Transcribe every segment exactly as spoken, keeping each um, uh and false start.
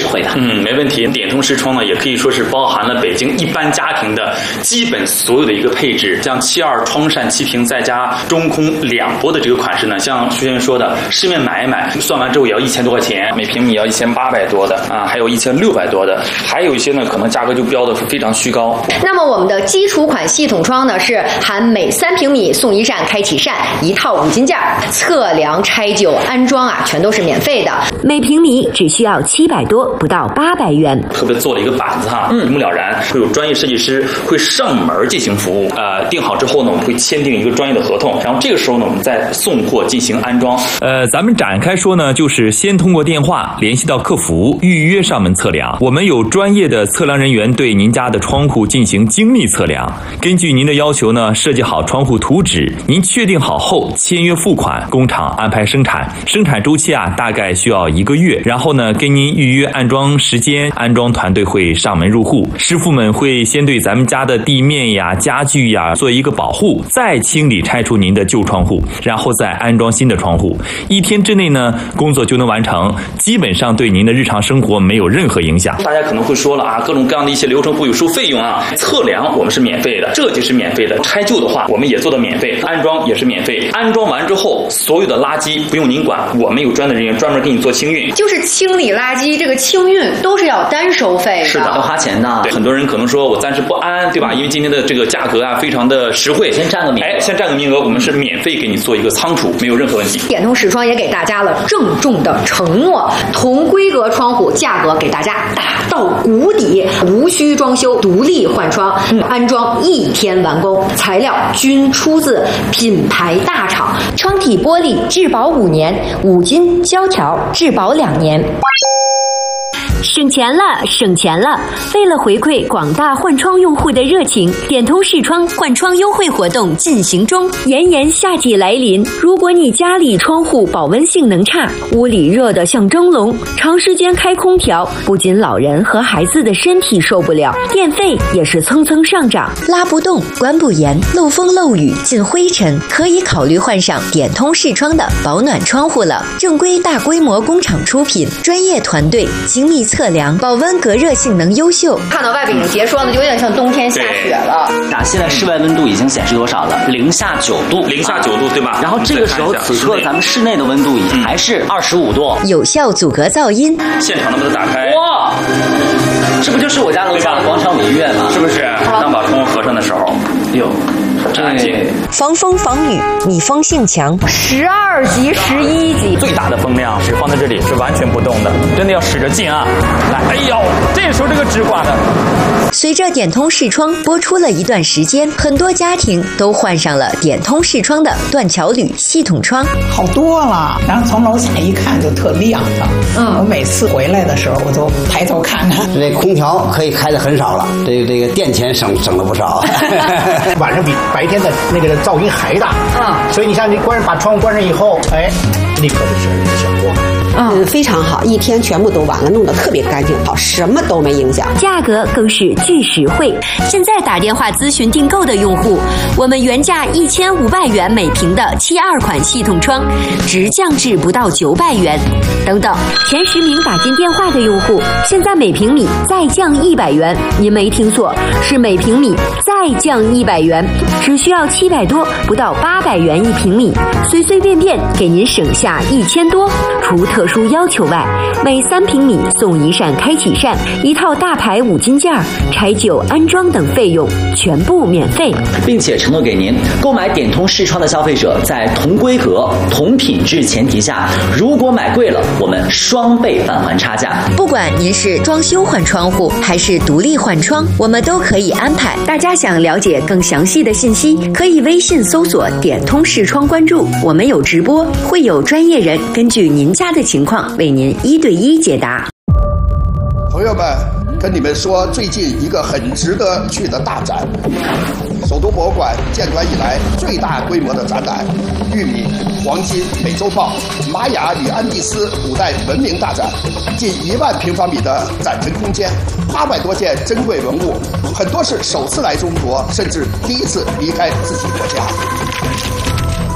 惠的。 嗯，没问题。点通视窗呢，也可以说是包含了北京一般家庭的基本所有的一个配置，像七二窗扇七屏再加中空两拨的这个款式呢，像徐先生说的，市面买一买，算完之后也要一千多块钱，每平米要一千八百多的啊，还有一千六百多的，还有一些呢，可能价格就标的非常虚高。 那么我们的基础款系统窗呢，是含每三平米送一扇开启扇，一套五金件，测量、拆旧、安装啊，全都是免费的。 每平米只需要七百多，不到八百元。 特别做了一个板子哈，一目了然，会有专业设计师会上门进行服务。呃，定好之后呢，我们会签订一个专业的合同，然后这个时候呢，我们再送货进行安装。 呃，咱们展开说呢，就是先通过电话联系到客服，预约上门测量。我们有专业的测量人员对您家的窗户进行精密测量，根据您的要求呢，设计好窗户图纸。您确定好后，签约付款，工厂安排生产。生产周期啊，大概需要一个月。然后呢，跟您预约安装时间，安装团队会上门入户，师傅们会先对咱们家的地面呀、家具呀做一个保护，再清理拆除您的旧窗户，然后再安装新的窗户。一天之内呢，工作就能完成，基本上对您的日常生活没有任何影响。 大家可能会说了啊，各种各样的一些流程会有收费用啊，测量我们是免费的，这就是免费的。拆旧的话，我们也做到免费，安装也是免费。安装完之后，所有的垃圾不用您管，我们有专业的人员专门给你做清运。 就是清理垃圾，这个清运都是要单收费的， 是的， 要花钱的。 对，很多人可能说我暂时不安，对吧？因为今天的这个价格啊，非常的实惠， 先占个名额， 哎，先占个名额，我们是免费给你做一个仓储，没有任何问题。 点通视窗也给大家了郑重的承诺，同规格窗户价格给大家打到谷底，无需装修，独立换窗，嗯、安装一天完工，材料均出自品牌大厂， 窗体玻璃质保五年，五金胶条质保两年。省钱了，省钱了！为了回馈广大换窗用户的热情，点通视窗换窗优惠活动进行中。炎炎夏季来临，如果你家里窗户保温性能差，屋里热得像蒸笼，长时间开空调，不仅老人和孩子的身体受不了，电费也是蹭蹭上涨，拉不动，关不严，漏风漏雨进灰尘，可以考虑换上点通视窗的保暖窗户了。正规大规模工厂出品，专业团队精密测量，保温隔热性能优秀。 看到外边已经结霜了，就有点像冬天下雪了。 啊，现在室外温度已经显示多少了？零下九度， 零下九度，对吧？ 然后这个时候，此刻咱们室内的温度也还是二十五度， 有效阻隔噪音。 现场能不能打开？ 哇，这不就是我家楼下的广场美院吗？ 是不是？当把窗户合上的时候，哟。真安静， 防风防雨，密封性强， 十二级、十一级， 最大的风量纸放在这里是完全不动的，真的要使着劲啊！来，哎呦，这时候这个纸刮的。 随着点通视窗播出了一段时间，很多家庭都换上了点通视窗的断桥铝系统窗， 好多了。然后从楼下一看就特亮的，嗯，我每次回来的时候我都抬头看看。 这空调可以开的很少了，这个这个电钱省省了不少。 晚上比白天的那个噪音还大，啊、嗯，所以你像你关把窗户关上以后，哎，立刻就是小光。 嗯，非常好，一天全部都完了，弄得特别干净，好，什么都没影响。 价格更是巨实惠。现在打电话咨询订购的用户，我们原价一千五百元每平的七二款系统窗，直降至不到九百元。等等，前十名打进电话的用户，现在每平米再降一百元。您没听错，是每平米再降一百元，只需要七百多，不到八百元一平米，随随便便给您省下一千多。除特殊要求外，每三平米送一扇开启扇，一套大牌五金件，拆旧、安装等费用全部免费， 并且承诺给您购买点通视窗的消费者，在同规格、同品质前提下，如果买贵了，我们双倍返还差价。 不管您是装修换窗户还是独立换窗，我们都可以安排。大家想了解更详细的信息，可以微信搜索点通视窗关注，我们有直播，会有专业人根据您家的情况为您一对一解答。 朋友们，跟你们说最近一个很值得去的大展，首都博物馆建馆以来最大规模的展览——玉米、黄金、美洲豹、玛雅与安第斯古代文明大展，近一万平方米的展陈空间，八百多件珍贵文物，很多是首次来中国，甚至第一次离开自己国家。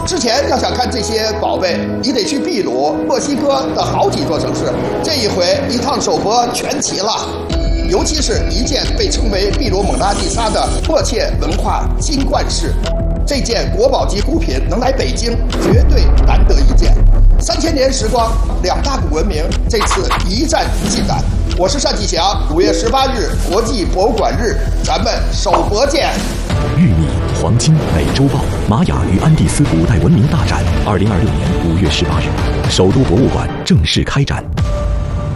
之前要想看这些宝贝，你得去秘鲁、墨西哥的好几座城市。这一回一趟手博全齐了，尤其是一件被称为秘鲁蒙娜丽莎的迫切文化金冠饰。这件国宝级古品能来北京，绝对难得一见。三千年时光，两大古文明这次一战尽燃。我是单霁翔，五月十八日国际博物馆日，咱们手博见。 玉米、黄金、美洲豹、玛雅与安第斯古代文明大展，二零二六年五月十八日，首都博物馆正式开展。